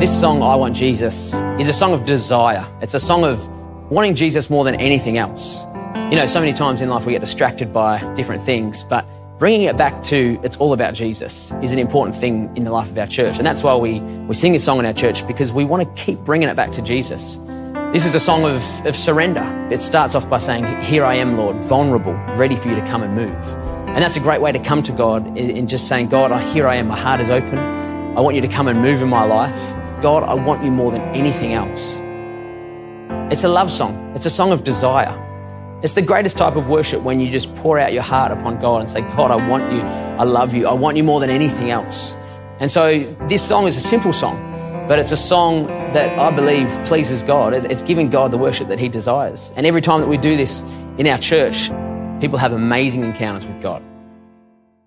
This song, I Want Jesus, is a song of desire. It's a song of wanting Jesus more than anything else. You know, so many times in life we get distracted by different things, but bringing it back to it's all about Jesus is an important thing in the life of our church. And that's why we sing this song in our church, because we want to keep bringing it back to Jesus. This is a song of surrender. It starts off by saying, "Here I am, Lord, vulnerable, ready for you to come and move." And that's a great way to come to God, in just saying, "God, here I am, my heart is open. I want you to come and move in my life. God, I want you more than anything else." It's a love song. It's a song of desire. It's the greatest type of worship when you just pour out your heart upon God and say, "God, I want you. I love you. I want you more than anything else." And so this song is a simple song, but it's a song that I believe pleases God. It's giving God the worship that he desires. And every time that we do this in our church, people have amazing encounters with God.